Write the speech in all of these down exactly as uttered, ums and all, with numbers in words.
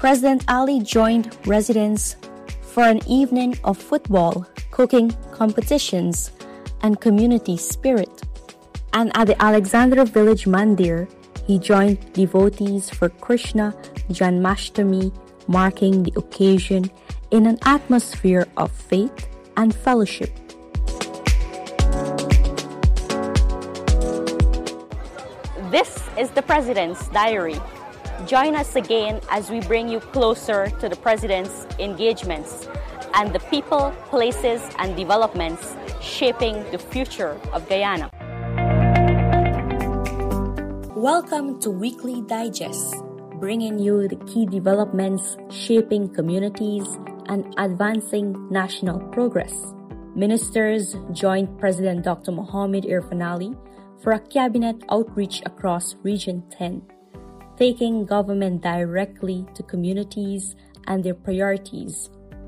President Ali joined residents for an evening of football, cooking competitions, and community spirit. And at the Alexandra Village Mandir, he joined devotees for Krishna Janmashtami, marking the occasion in an atmosphere of faith and fellowship. This is the President's Diary. Join us again as we bring you closer to the President's engagements and the people, places, and developments shaping the future of Guyana. Welcome to Weekly Digest, bringing you the key developments shaping communities and advancing national progress. Ministers joined President Doctor Mohamed Irfaan Ali for a cabinet outreach across Region ten, taking government directly to communities and their priorities.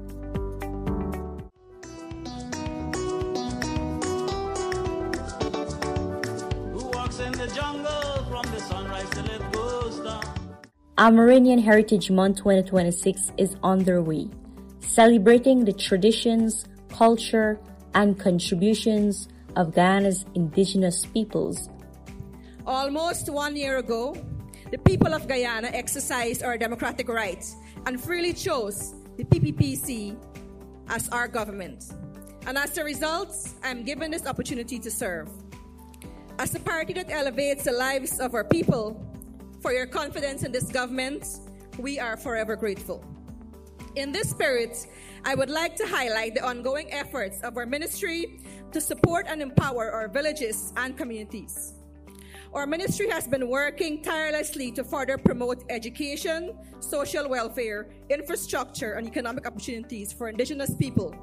Who walks in the jungle from the sunrise till it goes down? Amerindian Heritage Month twenty twenty-six is underway, celebrating the traditions, culture, and contributions of Guyana's indigenous peoples. Almost one year ago, the people of Guyana exercised our democratic rights and freely chose the P P P C as our government. And as a result, I'm given this opportunity to serve. As a party that elevates the lives of our people, for your confidence in this government, we are forever grateful. In this spirit, I would like to highlight the ongoing efforts of our ministry to support and empower our villages and communities. Our ministry has been working tirelessly to further promote education, social welfare, infrastructure, and economic opportunities for indigenous people.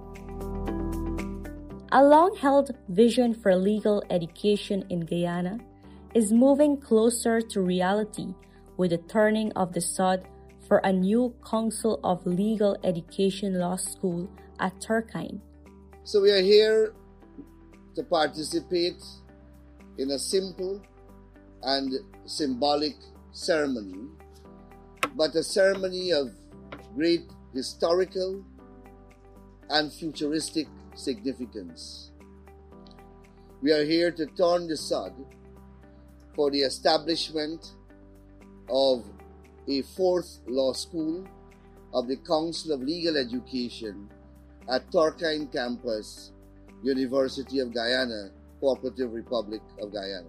A long-held vision for legal education in Guyana is moving closer to reality with the turning of the sod for a new Council of Legal Education Law School at Turkine. So we are here to participate in a simple and symbolic ceremony, but a ceremony of great historical and futuristic significance. We are here to turn the sod for the establishment of a fourth law school of the Council of Legal Education at Turkine Campus, University of Guyana, Cooperative Republic of Guyana.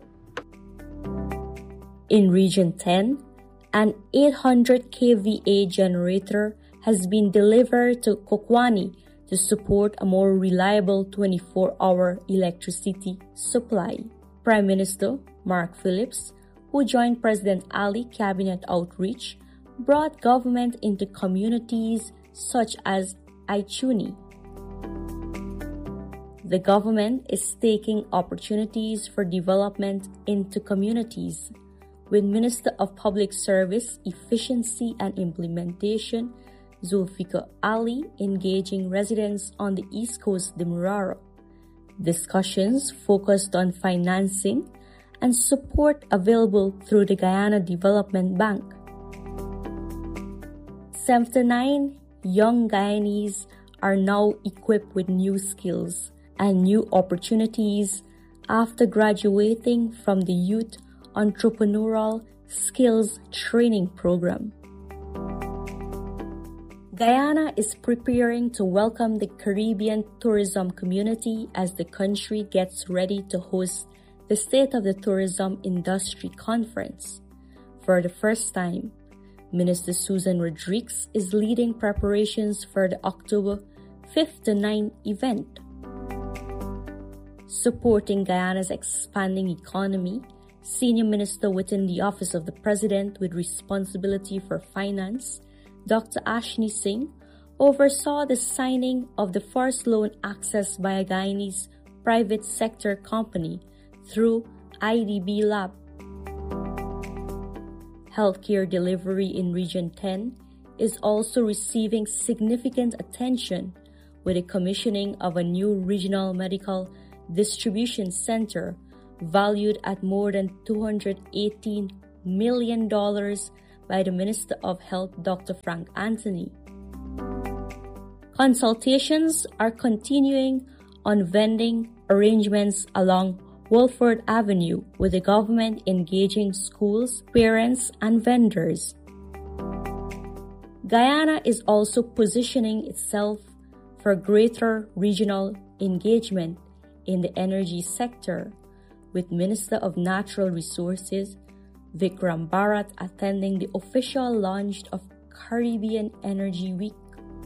In Region ten, an eight hundred kilowatt generator has been delivered to Kokwani to support a more reliable twenty-four hour electricity supply. Prime Minister Mark Phillips, who joined President Ali Cabinet Outreach, brought government into communities such as Aichuni. The government is taking opportunities for development into communities, with Minister of Public Service, Efficiency and Implementation, Zulfikar Ali, engaging residents on the East Coast Demerara. Discussions focused on financing and support available through the Guyana Development Bank. seventy-nine young Guyanese are now equipped with new skills and new opportunities after graduating from the Youth Entrepreneurial Skills Training Program. Guyana is preparing to welcome the Caribbean tourism community as the country gets ready to host the State of the Tourism Industry Conference. For the first time, Minister Susan Rodriguez is leading preparations for the October fifth to ninth event. Supporting Guyana's expanding economy, Senior Minister within the Office of the President with responsibility for finance, Doctor Ashni Singh, oversaw the signing of the first loan accessed by a Guyanese private sector company through I D B Lab. Healthcare delivery in Region ten is also receiving significant attention with the commissioning of a new regional medical distribution center valued at more than two hundred eighteen million dollars by the Minister of Health, Doctor Frank Anthony. Consultations are continuing on vending arrangements along Wolford Avenue, with the government engaging schools, parents, and vendors. Guyana is also positioning itself for greater regional engagement in the energy sector, with Minister of Natural Resources Vikram Bharat attending the official launch of Caribbean Energy Week.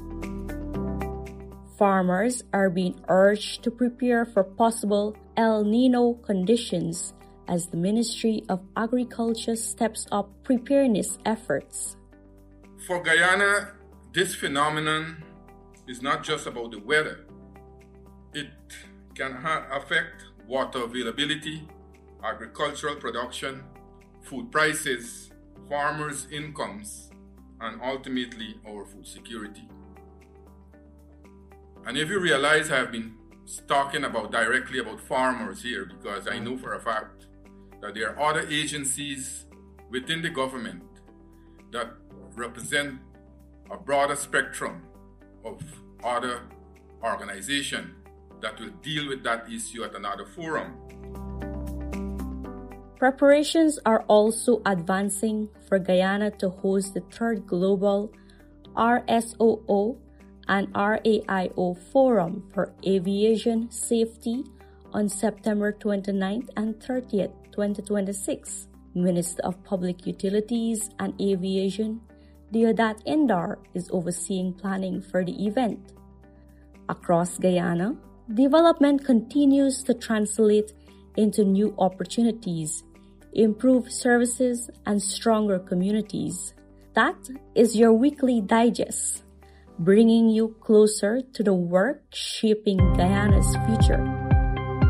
Farmers are being urged to prepare for possible El Nino conditions as the Ministry of Agriculture steps up preparedness efforts. For Guyana, this phenomenon is not just about the weather. It can ha- affect water availability, agricultural production, food prices, farmers' incomes, and ultimately our food security. And if you realize I've been talking about directly about farmers here, because I know for a fact that there are other agencies within the government that represent a broader spectrum of other organizations that will deal with that issue at another forum. Preparations are also advancing for Guyana to host the third Global R S O O and R A I O Forum for Aviation Safety on September twenty-ninth and thirtieth, twenty twenty-six. Minister of Public Utilities and Aviation, Deodat Indar, is overseeing planning for the event. Across Guyana, development continues to translate into new opportunities, improved services, and stronger communities. That is your weekly digest, bringing you closer to the work shaping Guyana's future.